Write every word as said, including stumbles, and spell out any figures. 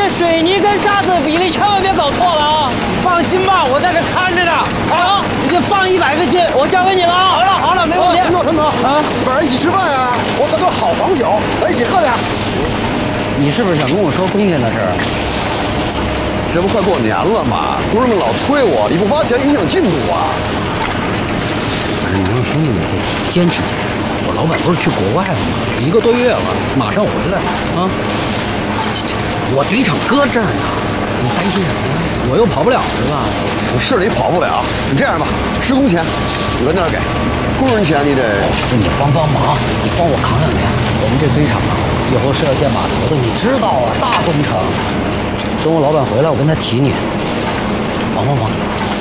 这水泥跟沙子比例千万别搞错了啊！ 放心吧，我在这看着呢。 好， 你就放一百个心， 我交给你了啊！ 好了好了，没问题。 陈总，陈总啊，晚上一起吃饭啊！我可都好黄酒，咱一起喝点。 你是不是想跟我说冬天的事儿？ 这不快过年了吗？工人们老催我，你不发钱影响进度啊。 反正你让兄弟们再坚持坚持。我老板不是去国外了吗？一个多月了，马上回来啊！这这这，我堆场搁这儿呢，你担心什么呀？我又跑不了是吧？ 是你跑不了，你这样吧，施工钱你跟那儿给，工人钱你得。 是你帮帮忙，你帮我扛两天。我们这堆场啊，以后是要建码头的，你知道啊，大工程。等我老板回来，我跟他提你，帮帮忙。